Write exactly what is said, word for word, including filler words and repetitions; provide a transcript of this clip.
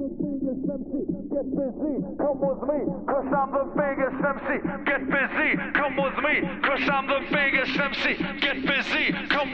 Get busy, come with me, cause I'm the biggest M C. Get busy, come with me, cause I'm the biggest M C. Get busy, come